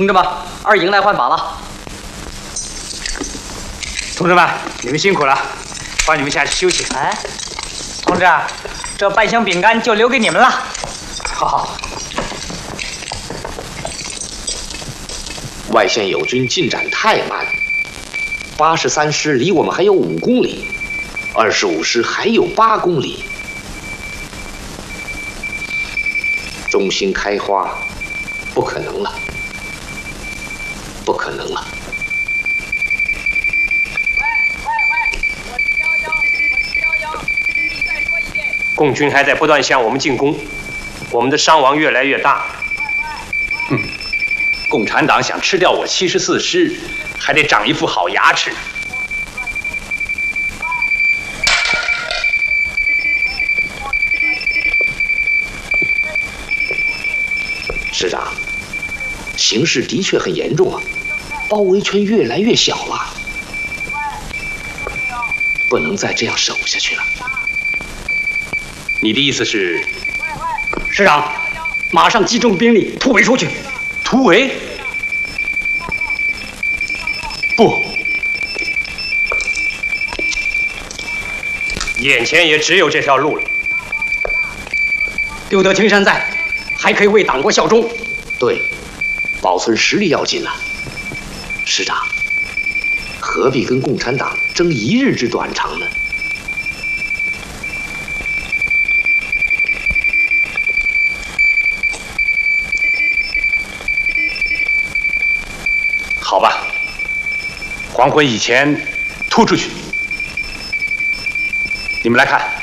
同志们，二营来换靶了。 同志们，你们辛苦了，帮你们下去休息。 哎，同志，这半箱饼干就留给你们了。 好。 外线友军进展太慢，83师离我们还有5公里，25师还有8公里。中心开花，不可能了，不可能了。 我是11，你再说一遍。 共军还在不断向我们进攻，我们的伤亡越来越大。 共产党想吃掉我74师，还得长一副好牙齿。 师长，形势的确很严重啊，包围圈越来越小了，不能再这样守下去了。 你的意思是？ 师长，马上集中兵力突围出去。 突围？不， 眼前也只有这条路了。 留得青山在，还可以为党国效忠。 对，保存实力要紧啊。师长，何必跟共产党争1日之短长呢？ 好吧，黄昏以前突出去。你们来看。